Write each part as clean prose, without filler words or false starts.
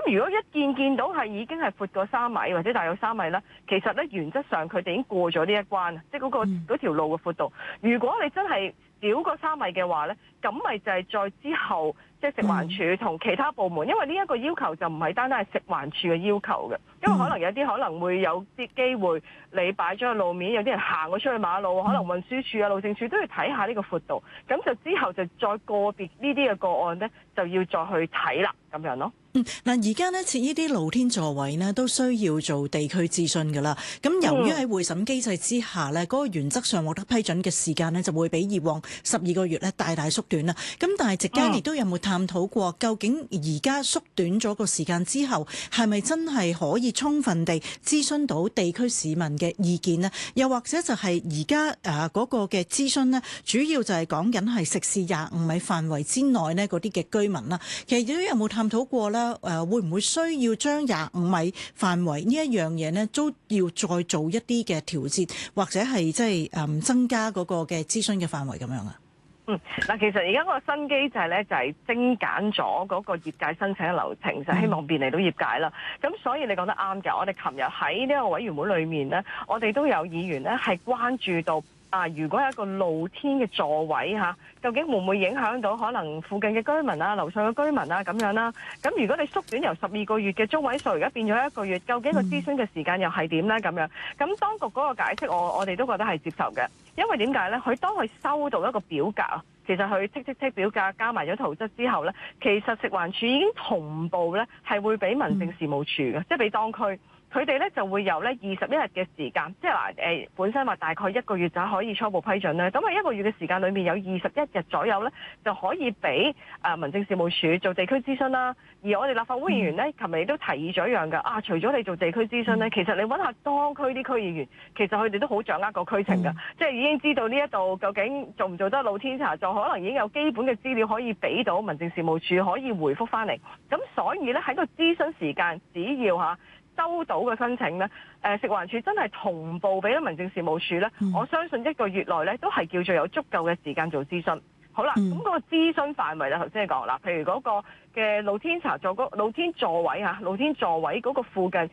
咁如果一見到係已經係闊過3米或者大約3米咧，其實咧原則上佢哋已經過咗呢一關，即係嗰條路嘅闊度。如果你真係少過3米嘅話咧，咁咪就係再之後即係食環署同其他部門，因為呢一個要求就唔係單單係食環署嘅要求嘅，因為可能有啲可能會有啲機會你擺咗喺路面，有啲人行咗出去馬路，可能運輸署啊、路政署都要睇下呢個闊度，咁就之後就再個別呢啲嘅個案咧，就要再去睇啦，咁樣咯。 嗱，而家呢設呢啲露天座位呢都需要做地區諮詢㗎啦。咁由於喺會審機制之下呢，嗰個原則上獲得批准嘅時間呢就會比以往12個月呢大大縮短啦。咁但係席間亦都有冇探討過，究竟而家縮短咗個時間之後，係咪真係可以充分地諮詢到地區市民嘅意見呢？又或者就係而家嗰個嘅諮詢呢，主要就係講緊係食肆25米範圍之內呢嗰啲嘅居民啦。其實都有冇探討過呢？會唔會需要將25米範圍呢一樣嘢呢，都要再做一啲嘅調節，或者係即係增加嗰個嘅諮詢嘅範圍咁樣啊？ 嗱，其實而家個新機制咧就係精簡咗嗰個業界申請嘅流程，就希望便利到業界啦。咁所以你講得啱嘅，我哋琴日喺呢個委員會裏面咧，我哋都有議員咧係關注到如果有一個露天嘅座位究竟會唔會影響到可能附近嘅居民啊、樓上嘅居民啊咁樣啦？咁如果你縮短由12個月嘅中位數，而家變咗1個月，究竟個諮詢嘅時間又係點咧？咁樣咁當局嗰個解釋，我哋都覺得係接受嘅，因為點解咧？佢當佢收到一個表格其實佢剔表格加埋咗圖則之後咧，其實食環署已經同步咧係會俾民政事務處嘅，即係俾當區。佢哋咧就會有咧21日嘅時間，即係本身話大概1個月就可以初步批准咧，咁喺1個月嘅時間裏面有21日左右咧就可以俾民政事務處做地區諮詢啦。而我哋立法會議員咧，琴日亦都提議咗一樣嘅，除咗你做地區諮詢咧，其實你揾下當區啲區議員，其實佢哋都好掌握個區情㗎，即係已經知道呢一度究竟做唔做得露天茶座，可能已經有基本嘅資料可以俾到民政事務處可以回覆翻嚟。咁所以咧喺個諮詢時間，只要收到嘅申請咧，食環署真係同步俾咗民政事務處咧，我相信1個月內咧都係叫做有足夠嘅時間做諮詢。好啦，咁嗰個諮詢範圍咧，頭先你講啦，譬如嗰個嘅露天茶座、露天座位露天座位嗰個附近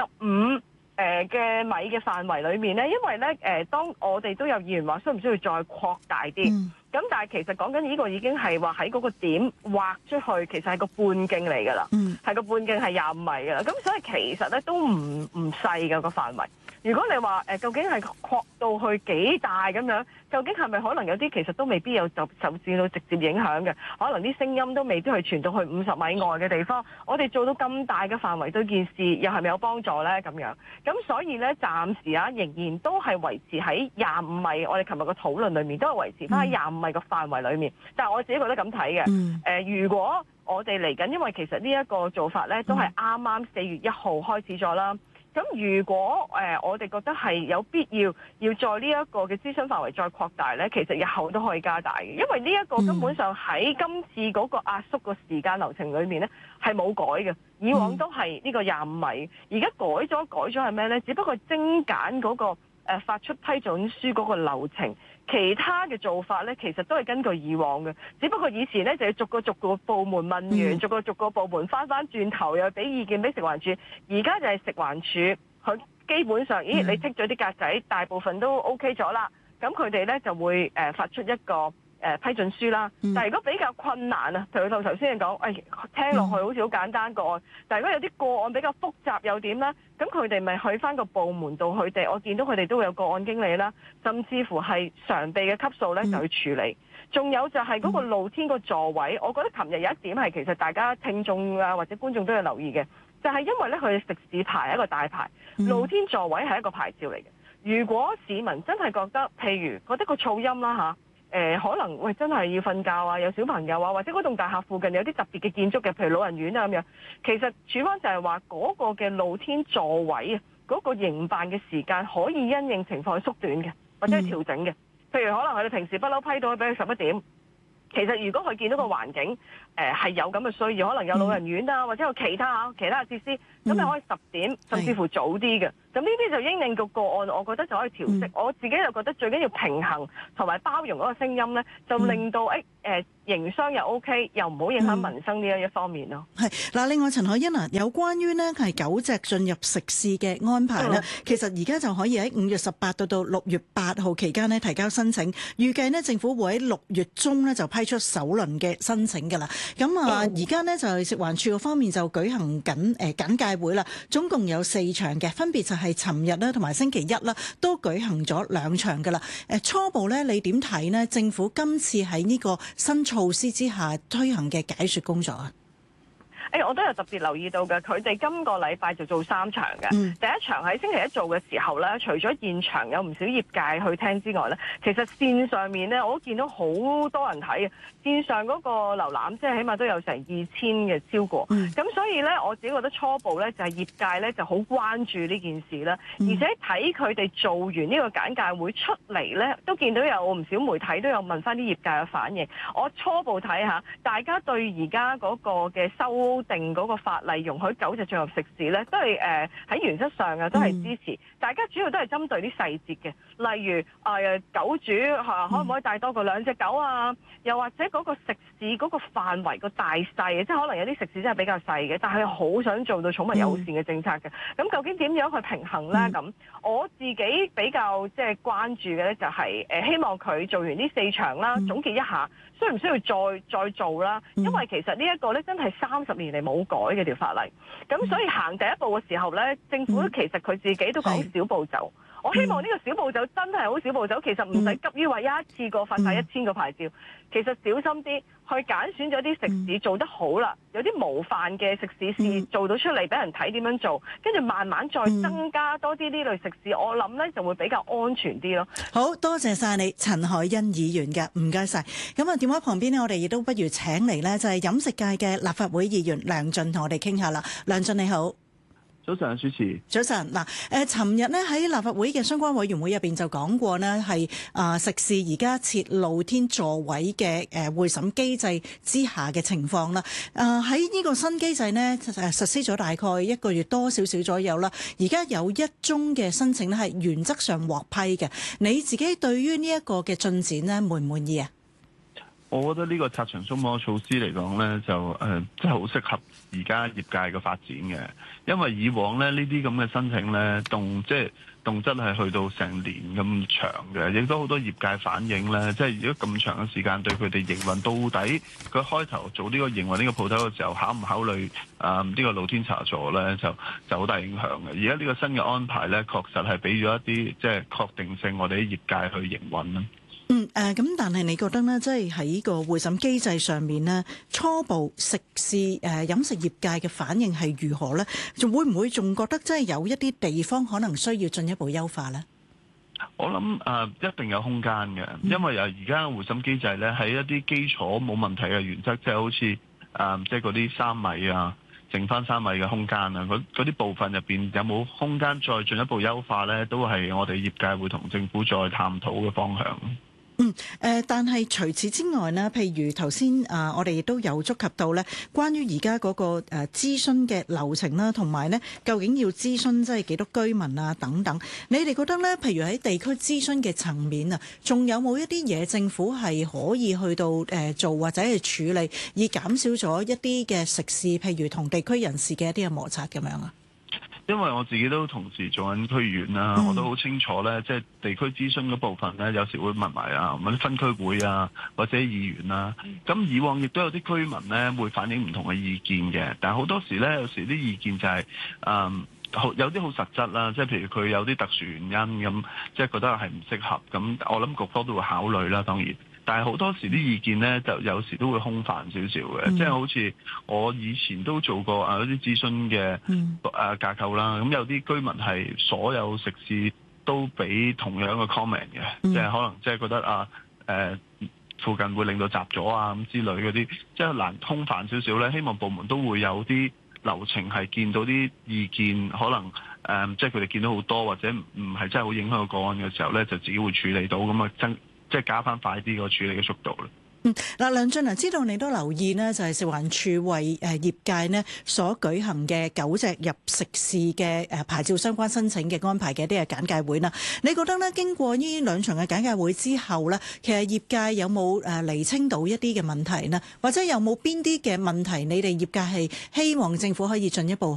25嘅米嘅範圍裏面咧，因為咧當我哋都有議員話需唔需要再擴大啲，咁但係其實講緊呢個已經係話喺嗰個點劃出去，其實係個半徑嚟㗎啦，係個半徑係25米㗎啦，咁所以其實咧都唔細㗎個範圍。如果你話究竟係擴到去幾大咁樣，究竟係咪可能有啲其實都未必有受至到直接影響嘅，可能啲聲音都未必係傳到去50米外嘅地方。我哋做到咁大嘅範圍對件事，又係咪有幫助呢？咁樣咁所以呢，暫時仍然都係維持喺25米。我哋琴日個討論裏面都係維持翻喺25米嘅範圍裏面。但係我自己覺得咁睇嘅，如果我哋嚟緊，因為其實呢一個做法呢，都係啱啱4月1號開始咗啦。咁如果我哋覺得係有必要再呢一個嘅諮詢範圍再擴大呢，其實日後都可以加大嘅，因為呢一個根本上喺今次嗰個壓縮個時間流程裏面呢係冇改嘅，以往都係呢個25米，而家改咗係咩呢？只不過精簡嗰個發出批准書嗰個流程。其他嘅做法呢，其實都係根據以往嘅，只不過以前呢，就要逐個部門問完，逐個部門翻轉頭又俾意見俾食環署，而家就係食環署佢基本上，你剔咗啲格仔，大部分都 OK 咗啦，咁佢哋呢就會發出一個批准書啦。但係如果比較困難啊，譬如頭先你講，聽落去好似好簡單個案，但係如果有啲個案比較複雜又點呢？咁佢哋咪去翻個部門度，我見到佢哋都會有個案經理啦，甚至乎係常備嘅級數咧就去處理。仲有就係嗰個露天個座位，我覺得琴日有一點係其實大家聽眾或者觀眾都有留意嘅，就係因為咧佢食肆牌係一個大牌，露天座位係一個牌照嚟嘅。如果市民真係覺得，譬如覺得個噪音啦可能真係要瞓覺啊，有小朋友啊，或者嗰棟大廈附近有啲特別嘅建築嘅，譬如老人院啊咁樣。其實署方就係話嗰個嘅露天座位啊，嗰個營辦嘅時間可以因應情況去縮短嘅，或者係調整嘅。譬如可能佢哋平時不嬲批到俾佢11點，其實如果佢見到個環境係有咁嘅需要，可能有老人院啊，或者有其他設施，咁你可以10點甚至乎早啲嘅。 咁呢啲就因應個案，我覺得就可以調適。我自己就覺得最緊要平衡同埋包容嗰個聲音咧，就令到營商又 OK， 又唔好影響民生呢一方面咯。 係嗱，另外陳凱欣啊，有關於呢係狗隻進入食肆嘅安排呢，其實而家就可以喺5月18到6月8號期間呢提交申請，預計呢政府會喺6月中呢就批出首輪嘅申請㗎啦。咁而家呢就係食環署嗰方面就舉行緊簡介會啦，總共有4場嘅，分別就係尋日啦同埋星期一啦，都舉行咗2場㗎啦。初步呢，你點睇呢？政府今次喺呢個新措施之下推行嘅解說工作啊？ 我都有特別留意到嘅，佢哋今個禮拜就做3場嘅。第一場喺星期一做嘅時候咧，除咗現場有唔少業界去聽之外咧，其實線上面咧我都見到好多人睇嘅。線上嗰個瀏覽即係起碼都有成2000嘅超過。咁所以咧，我自己覺得初步咧就係業界咧就好關注呢件事啦。而且睇佢哋做完呢個簡介會出嚟咧，都見到有唔少媒體都有問翻啲業界嘅反應。我初步睇下，大家對而家嗰個嘅修定嗰個法例容許狗隻進入食肆咧，都係喺原則上嘅都係支持。大家主要都係針對啲細節嘅，例如狗主可唔可以帶多過2隻狗啊？又或者嗰個食肆嗰個範圍個大細，即係可能有啲食肆真係比較細嘅，但係好想做到寵物友善嘅政策嘅。咁究竟點樣去平衡咧？咁我自己比較即係關注嘅咧，就係希望佢做完呢4場啦，總結一下，需唔需要再做啦？因為其實呢一個咧真係30年嚟冇改嘅條法例，咁所以行第一步嘅時候咧，政府其實佢自己都講小步走。我希望呢個小步走真係好小步走，其實唔使急於話一次過發晒1000個牌照，其實小心啲去揀選咗啲食肆做得好啦，有啲模範嘅食肆試做到出嚟俾人睇點樣做，跟住慢慢再增加多啲呢類食肆，我諗咧就會比較安全啲咯。 好多謝晒你陳凱欣議員嘅，唔該晒。咁啊電話旁邊呢，我哋亦都不如請嚟呢，就係飲食界嘅立法會議員梁進同我哋傾下啦。梁進你好。 早晨，主持。 早晨嗱，尋日呢喺立法會嘅相關委員會入邊就講過呢係食肆而家設露天座位嘅會審機制之下嘅情況啦。喺呢個新機制呢實施咗大概1個月多少少左右啦。而家有1宗嘅申請呢係原則上獲批嘅。你自己對於呢一個嘅進展呢滿唔滿意啊？ 我覺得呢個拆牆鬆綁措施嚟講呢，就真係好適合而家業界嘅發展嘅，因為以往呢啲咁嘅申請呢，動輒係去到成年咁長嘅，亦都好多業界反映呢，即係如果咁長嘅時間對佢哋營運，到底佢開頭做呢個營運呢個鋪頭嘅時候，考唔考慮呢個露天茶座呢，就好大影響嘅。而家呢個新嘅安排呢，確實係俾咗一啲即係確定性，我哋啲業界去營運啦。 咁但係你覺得呢，即係喺個會審機制上面呢，初步食肆飲食業界嘅反應係如何呢？仲會唔會仲覺得即係有一啲地方可能需要進一步優化呢？ 我諗一定有空間嘅，因為而家會審機制呢，喺一啲基礎冇問題嘅原則，即係好似即係嗰啲3米啊，剩翻3米嘅空間啊，嗰啲部分入邊有冇空間再進一步優化呢？都係我哋業界會同政府再探討嘅方向。 但係除此之外呢，譬如頭先我哋亦都有觸及到呢，關於而家嗰個諮詢嘅流程啦，同埋呢究竟要諮詢即係幾多居民啊等等，你哋覺得呢？譬如喺地區諮詢嘅層面啊，仲有冇一啲嘢政府係可以去到做或者係處理，以減少咗一啲嘅食肆，譬如同地區人士嘅一啲嘅摩擦咁樣啊？ 因為我自己都同時做緊區議員啦，我都好清楚咧，即係地區諮詢嗰部分咧，有時會問埋啲分區會啊，或者議員啦。咁以往亦都有啲居民咧會反映唔同嘅意見嘅，但係好多時咧，有時啲意見就係有啲好實質啦，即係譬如佢有啲特殊原因咁，即係覺得係唔適合。咁我諗局方都會考慮啦，當然。但係好多時啲意見咧，就有時都會空泛少少嘅，即係好似我以前都做過嗰啲諮詢嘅架構啦。咁有啲居民係所有食肆都俾同樣嘅 comment 嘅，即係可能即係覺得附近會令到雜咗啊咁之類嗰啲，即係難空泛少少咧。希望部門都會有啲流程係見到啲意見，可能即係佢哋見到好多或者唔係真係好影響個案嘅時候咧，就自己會處理到咁啊即係加翻快啲個處理嘅速度啦。 嗱，梁俊知道你都留意呢，就係食環署為業界呢所舉行嘅狗隻入食肆嘅牌照相關申請嘅安排嘅一啲嘅簡介會啦。你覺得呢，經過呢兩場嘅簡介會之後呢，其實業界有冇釐清到一啲嘅問題呢？或者有冇邊啲嘅問題，你哋業界係希望政府可以進一步